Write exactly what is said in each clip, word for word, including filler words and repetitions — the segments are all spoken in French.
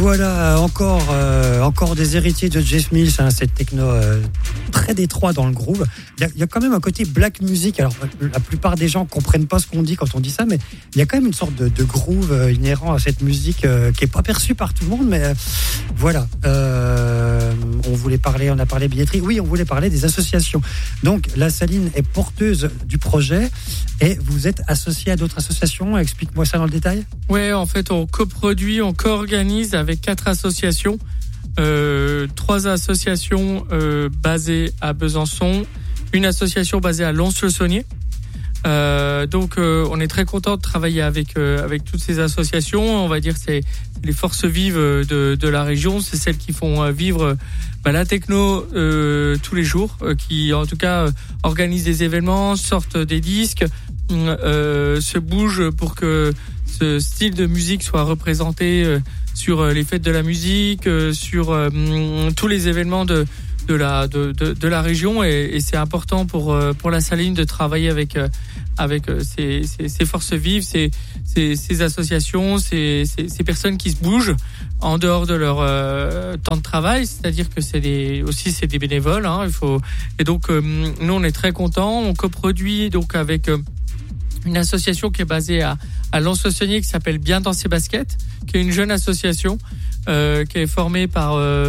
Voilà, encore, euh, encore des héritiers de Jeff Mills, hein, cette techno euh, très détroit dans le groove. Il y, y a quand même un côté black music. Alors, la plupart des gens comprennent pas ce qu'on dit quand on dit ça, mais il y a quand même une sorte de, de groove euh, inhérent à cette musique euh, qui est pas perçue par tout le monde. Mais euh, voilà, euh, on voulait parler, on a parlé billetterie. Oui, on voulait parler des associations. Donc, la Saline est porteuse du projet et vous êtes associé à d'autres associations. Explique-moi ça dans le détail. Ouais, en fait, on coproduit, on co-organise avec quatre associations, euh, trois associations euh, basées à Besançon, une association basée à Lons-le-Saunier. Euh, donc, euh, on est très content de travailler avec euh, avec toutes ces associations. On va dire c'est les forces vives de de la région, c'est celles qui font vivre bah, la techno euh, tous les jours, euh, qui en tout cas euh, organisent des événements, sortent des disques, euh, se bougent pour que ce style de musique soit représenté euh, sur les fêtes de la musique, euh, sur euh, tous les événements de de la de de, de la région, et, et c'est important pour pour la Saline de travailler avec avec ces ces, ces forces vives, ces ces, ces associations, ces, ces ces personnes qui se bougent en dehors de leur euh, temps de travail, c'est-à-dire que c'est des aussi c'est des bénévoles, hein, il faut et donc euh, nous on est très contents, on coproduit donc avec euh, une association qui est basée à à Lons-le-Saunier qui s'appelle Bien dans ses baskets, qui est une jeune association euh, qui est formée par euh,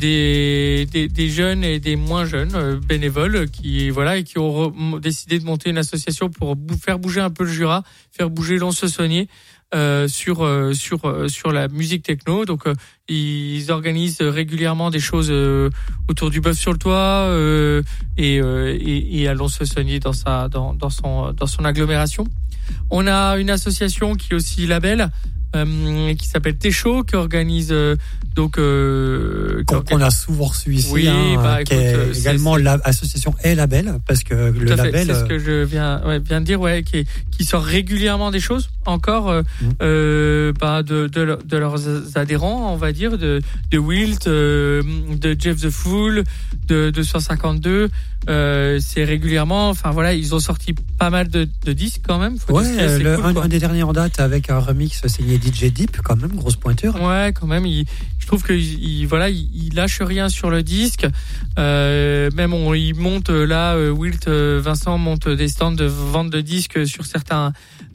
des, des des jeunes et des moins jeunes euh, bénévoles qui voilà et qui ont re- décidé de monter une association pour bou- faire bouger un peu le Jura, faire bouger Lons-le-Saunier euh, sur euh, sur euh, sur la musique techno. Donc euh, ils organisent régulièrement des choses euh, autour du Bœuf sur le Toit euh, et, euh, et et à Lons-le-Saunier dans sa dans dans son dans son agglomération. On a une association qui est aussi label, euh, qui s'appelle Téchaud, qui organise euh, donc euh, qu'on, qu'on a souvent reçu ici, oui, hein, bah, qui écoute, est c'est, également c'est... l'association et label, parce que le label, c'est ce que je viens ouais, viens de dire, ouais, qui qui sort régulièrement des choses encore euh, mmh. euh, bah, de de de leurs adhérents, on va dire, de de Wilt, euh, de Jeff the Fool, de deux cent cinquante-deux. Euh, c'est régulièrement, enfin voilà, ils ont sorti pas mal de, de disques quand même. Faut ouais, dire le, cool, un, un des derniers en date avec un remix signé D J Deep, quand même, grosse pointure. Ouais, quand même, il, je trouve que il, voilà, il, il lâche rien sur le disque. Euh, même on, il monte là, euh, Wilt, euh, Vincent monte des stands de vente de disques sur certains,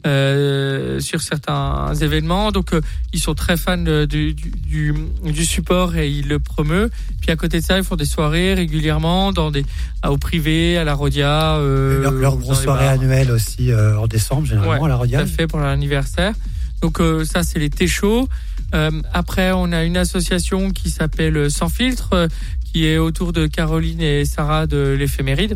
euh, sur certains événements. Donc euh, ils sont très fans de, du, du, du support et ils le promeuvent. Puis à côté de ça, ils font des soirées régulièrement dans des au privé, à la Rodia. Euh, leur leur grosse soirée annuelle aussi euh, en décembre, généralement, ouais, à la Rodia. Tout à fait, pour l'anniversaire. Donc euh, ça, c'est les Téchauds. Euh, après, on a une association qui s'appelle Sans Filtre, euh, qui est autour de Caroline et Sarah de l'Éphéméride.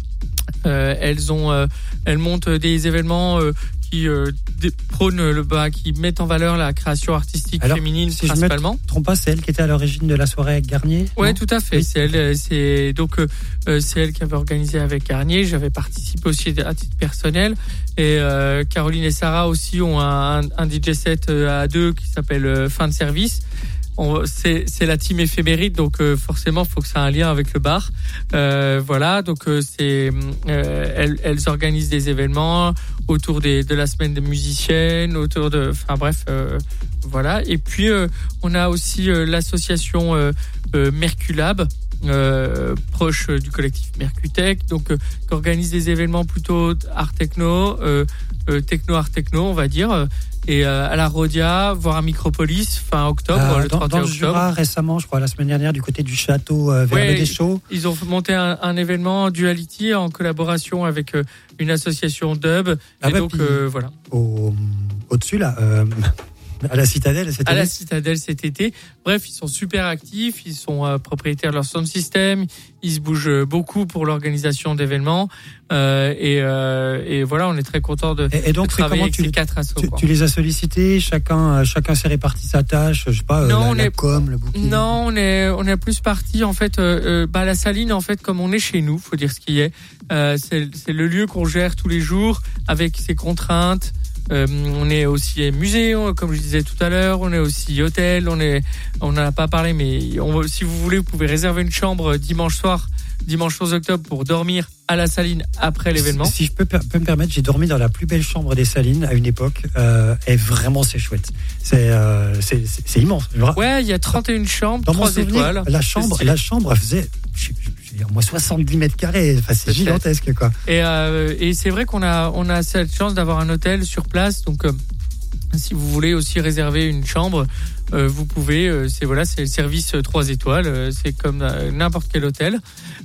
Euh, elles ont, euh, elles montent des événements euh, qui euh, prônent le bas, qui mettent en valeur la création artistique Alors, féminine si principalement. Je me trompe pas, c'est elle qui était à l'origine de la soirée avec Garnier. Ouais, tout à fait. Oui. C'est elle, c'est donc euh, c'est elle qui avait organisé avec Garnier. J'avais participé aussi à titre personnel. Et euh, Caroline et Sarah aussi ont un, un D J set à deux qui s'appelle euh, Fin de service. On, c'est, c'est la team éphéméride, donc euh, forcément, faut que ça ait un lien avec le bar. Euh, voilà, donc euh, c'est, euh, elles, elles organisent des événements autour des, de la semaine des musiciennes, autour de, enfin bref, euh, voilà. Et puis euh, on a aussi euh, l'association euh, euh, Merculab, euh, proche du collectif Mercutech, donc euh, qui organise des événements plutôt art techno, euh, euh, techno art techno, on va dire. Et euh, à la Rodia, voire à Micropolis, fin octobre, euh, le dans, trente et un dans le octobre. Jura, récemment, je crois, la semaine dernière, du côté du château euh, vers ouais, le Deschaux. Ils ont monté un, un événement Duality en collaboration avec euh, une association Dub. Ah et bah, donc, euh, voilà. Au, au-dessus, là, euh, à la Citadelle, cet été. À la Citadelle cet été. Bref, ils sont super actifs, ils sont euh, propriétaires de leur sound system, ils se bougent beaucoup pour l'organisation d'événements. Euh, et, euh, et voilà, on est très content de, et, et donc, de travailler avec tu, ces quatre assos. Tu, tu les as sollicités, chacun, chacun s'est réparti sa tâche, je sais pas, non, euh, la, on la est, com, le booking. Non, on est, on est plus parti en fait. Euh, bah la Saline, en fait, comme on est chez nous, faut dire ce qui est. Euh, c'est, c'est le lieu qu'on gère tous les jours avec ses contraintes. Euh, on est aussi musée, comme je disais tout à l'heure. On est aussi hôtel. On est, on n'en a pas parlé, mais on, si vous voulez, vous pouvez réserver une chambre dimanche soir dimanche onze octobre pour dormir à la Saline après l'événement. Si, si je peux, peux me permettre, j'ai dormi dans la plus belle chambre des Salines à une époque. Euh, et vraiment, c'est chouette. C'est, euh, c'est, c'est, c'est immense. Ouais, il y a trente et une chambres, dans trois souvenir, étoiles. La chambre, la chambre, elle faisait, je, je, je, au moins soixante-dix mètres carrés. Enfin, c'est, c'est gigantesque, quoi. Et, euh, et c'est vrai qu'on a, on a cette chance d'avoir un hôtel sur place. Donc, euh, si vous voulez aussi réserver une chambre, euh, vous pouvez. Euh, c'est voilà, c'est le service trois étoiles. Euh, c'est comme euh, n'importe quel hôtel.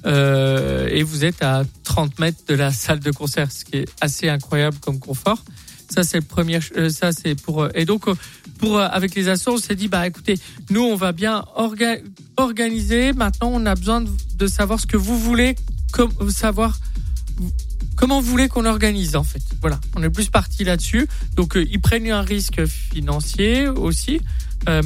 Euh, et vous êtes à trente mètres de la salle de concert, ce qui est assez incroyable comme confort. Ça, c'est le premier. Euh, ça, c'est pour. Euh, et donc, euh, pour euh, avec les assos, on s'est dit, bah écoutez, nous, on va bien orga- organiser. Maintenant, on a besoin de, de savoir ce que vous voulez, comme savoir. Comment vous voulez qu'on organise, en fait. Voilà, on est plus parti là-dessus. Donc, euh, ils prennent un risque financier aussi. Euh,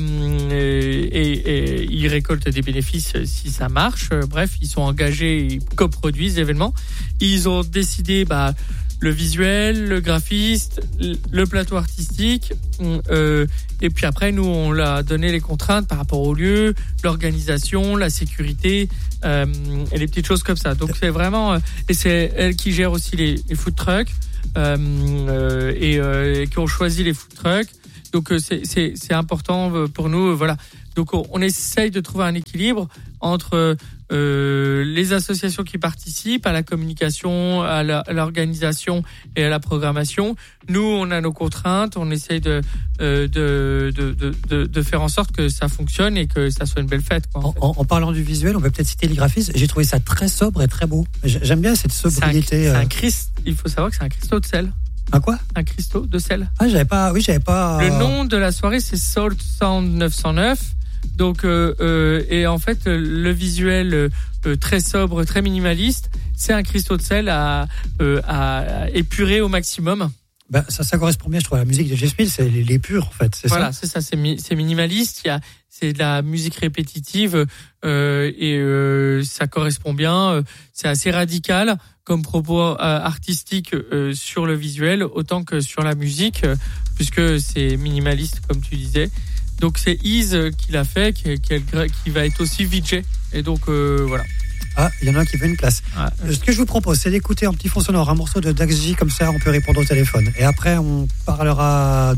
et, et, et ils récoltent des bénéfices si ça marche. Euh, bref, ils sont engagés, ils coproduisent l'événement. Ils ont décidé bah, le visuel, le graphiste, le plateau artistique. Euh, et puis après, nous, on leur a donné les contraintes par rapport au lieu, l'organisation, la sécurité euh, et les petites choses comme ça. Donc, c'est vraiment... Et c'est elle qui gère aussi les, les food trucks euh, euh, et, euh, et qui ont choisi les food trucks. Donc, c'est, c'est, c'est important pour nous. Voilà. Donc, on, on essaye de trouver un équilibre entre euh, les associations qui participent à la communication, à, la, à l'organisation et à la programmation. Nous, on a nos contraintes. On essaye de, euh, de, de, de, de, de faire en sorte que ça fonctionne et que ça soit une belle fête. Quoi, en, en, en, en parlant du visuel, on peut peut-être citer les graphismes. J'ai trouvé ça très sobre et très beau. J'aime bien cette sobriété. C'est un, c'est un Christ, il faut savoir que c'est un cristaux de sel. Un quoi? Un cristaux de sel. Ah, j'avais pas. Oui, j'avais pas. Le nom de la soirée, c'est Salt Sound neuf cent neuf. Donc, euh, euh, et en fait, le visuel euh, très sobre, très minimaliste, c'est un cristaux de sel à, euh, à épurer au maximum. Ben, ça, ça correspond bien, je trouve, à la musique de Jess Mills, c'est l'épure, en fait. C'est voilà, ça c'est ça, c'est, mi- c'est minimaliste. Il y a, c'est de la musique répétitive euh, et euh, ça correspond bien. C'est assez radical comme propos euh, artistique euh, sur le visuel autant que sur la musique, euh, puisque c'est minimaliste, comme tu disais. Donc c'est Ease qui l'a fait, qui, qui, qui va être aussi V J. Et donc euh, voilà. Ah, il y en a un qui veut une place. Ouais. Ce que je vous propose, c'est d'écouter en petit fond sonore un morceau de Dax J, comme ça on peut répondre au téléphone. Et après, on parlera de